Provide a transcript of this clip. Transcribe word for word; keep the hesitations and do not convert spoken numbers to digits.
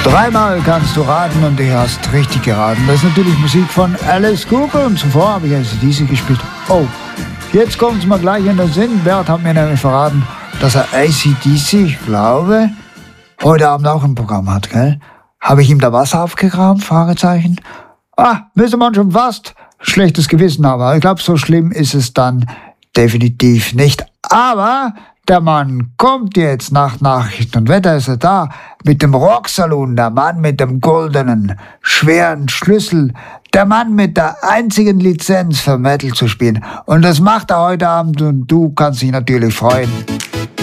Dreimal kannst du raten und du hast richtig geraten. Das ist natürlich Musik von Alice Cooper und zuvor habe ich A C D C gespielt. Oh, jetzt kommt es mir gleich in den Sinn. Bert hat mir nämlich verraten, dass er A C D C, ich glaube, heute Abend auch im Programm hat, gell? Habe ich ihm da Wasser aufgegraben? Fragezeichen. Ah, müsste man schon fast schlechtes Gewissen haben. Aber ich glaube, so schlimm ist es dann definitiv nicht. Aber der Mann kommt jetzt nach Nachrichten und Wetter ist er da mit dem Rocksaloon, der Mann mit dem goldenen, schweren Schlüssel, der Mann mit der einzigen Lizenz für Metal zu spielen. Und das macht er heute Abend und du kannst dich natürlich freuen.